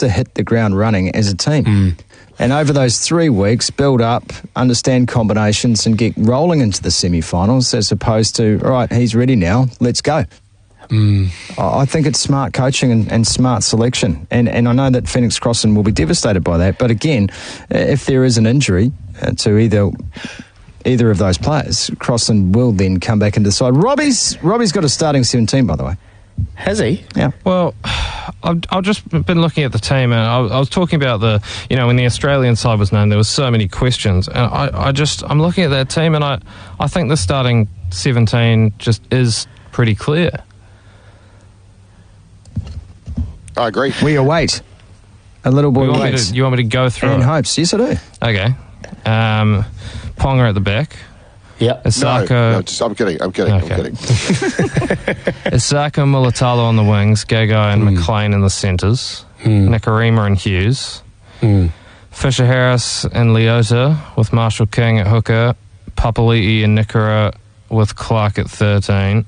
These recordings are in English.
to hit the ground running as a team. And over those 3 weeks, build up, understand combinations and get rolling into the semi-finals as opposed to, all right, he's ready now, let's go. I think it's smart coaching and smart selection. And I know that Phoenix Crossland will be devastated by that. But again, if there is an injury to either of those players, Crossland will then come back and decide. Robbie's got a starting 17, by the way. Has he? Yeah. Well, I've just been looking at the team, and I was talking about when the Australian side was known, there was so many questions, and I'm looking at that team, and I think the starting 17 just is pretty clear. I agree. We await. A little boy waits. You want me to go through and it? hopes. Yes, I do. Okay. Ponga at the back. Yeah. Isako. No, I'm kidding. Isako, Mulatalo on the wings, Gagai and McLean in the centres, Nikarima and Hughes, Fisher Harris and Leota with Marshall King at hooker, Papali'i and Nikora with Clark at 13.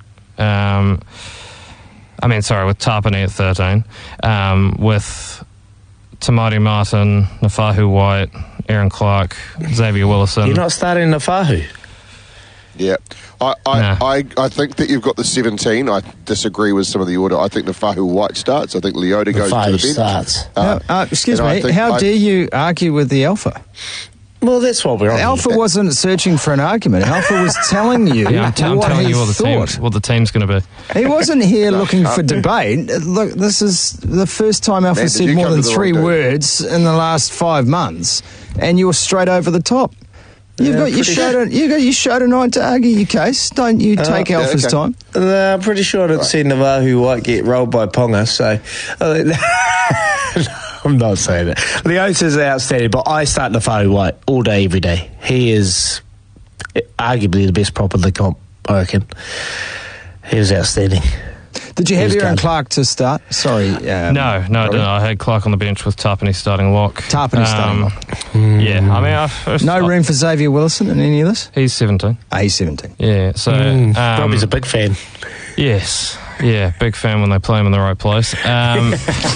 With Tapani at 13, with Tamari Martin, Nafahu White, Aaron Clark, Xavier Willison. You're not starting Nafahu? Yeah. I think that you've got the 17. I disagree with some of the order. I think Nafahu White starts. I think Leota goes to the bench. Starts. Excuse me, how dare you argue with the Alpha? Well, that's what we're on. Alpha wasn't searching for an argument. Alpha was telling you I'm telling you what the team's going to be. He wasn't here looking for debate. Look, this is the first time Alpha said more than 3 words in the last 5 months, and you're straight over the top. You've got your show tonight to argue your case. Don't you take Alpha's time? I'm pretty sure I didn't see Navahu White get rolled by Ponga, so... I'm not saying that. Leota's outstanding, but I start Navahu White all day, every day. He is arguably the best prop of the comp, I reckon. He was outstanding. Did you have Aaron Clark to start? Sorry. No, I didn't. I had Clark on the bench with Tapani starting lock. Starting lock. Yeah, no room for Xavier Willison in any of this? He's 17. He's 17. Yeah, so... Robbie's a big fan. Yes. Yeah, big fan when they play him in the right place. I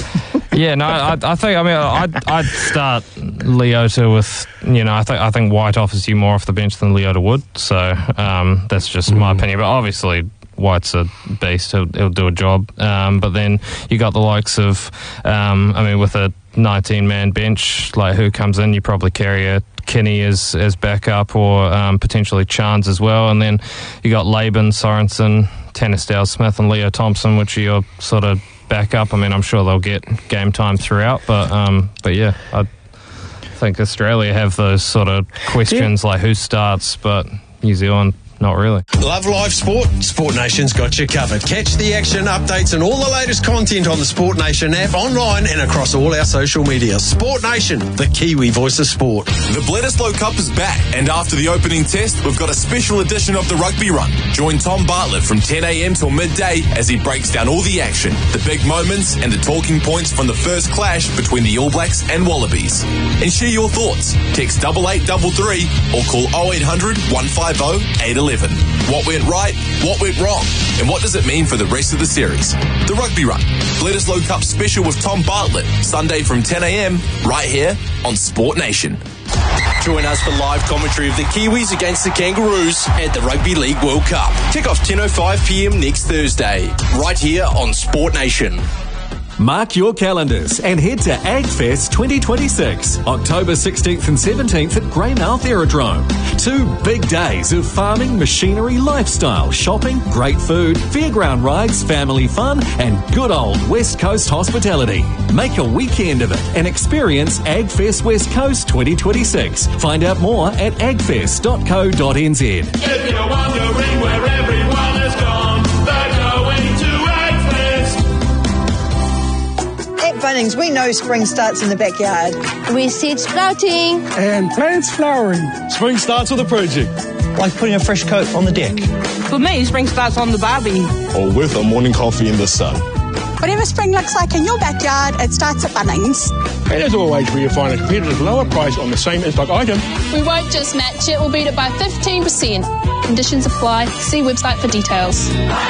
think I'd start Leota with, I think White offers you more off the bench than Leota would, so that's just my opinion. But obviously White's a beast, he'll do a job. But then you got the likes of, with a 19-man bench, like who comes in, you probably carry a Kinney as backup or potentially Chance as well, and then you got Laban, Sorensen, Tanisdale Smith and Leo Thompson, which are your sort of backup. I'm sure they'll get game time throughout, but yeah, I think Australia have those sort of questions like who starts, but New Zealand, not really. Love live sport? Sport Nation's got you covered. Catch the action, updates and all the latest content on the Sport Nation app, online and across all our social media. Sport Nation, the Kiwi voice of sport. The Bledisloe Cup is back, and after the opening test, we've got a special edition of the Rugby Run. Join Tom Bartlett from 10 a.m. till midday as he breaks down all the action, the big moments and the talking points from the first clash between the All Blacks and Wallabies. And share your thoughts. Text 8833 or call 0800 150 811. What went right, what went wrong, and what does it mean for the rest of the series? The Rugby Run, Bledisloe Cup special with Tom Bartlett, Sunday from 10 a.m, right here on Sport Nation. Join us for live commentary of the Kiwis against the Kangaroos at the Rugby League World Cup. Kick off 10:05 p.m. next Thursday, right here on Sport Nation. Mark your calendars and head to AgFest 2026, October 16th and 17th at Greymouth Aerodrome. 2 big days of farming, machinery, lifestyle, shopping, great food, fairground rides, family fun, and good old West Coast hospitality. Make a weekend of it and experience AgFest West Coast 2026. Find out more at agfest.co.nz. If you're wondering where everyone has gone, they're going to At Bunnings, we know spring starts in the backyard. We seed sprouting. And plants flowering. Spring starts with a project. Like putting a fresh coat on the deck. For me, spring starts on the barbie. Or with a morning coffee in the sun. Whatever spring looks like in your backyard, it starts at Bunnings. And as always, where you find a competitive lower price on the same in-stock item. We won't just match it, we'll beat it by 15%. Conditions apply. See website for details.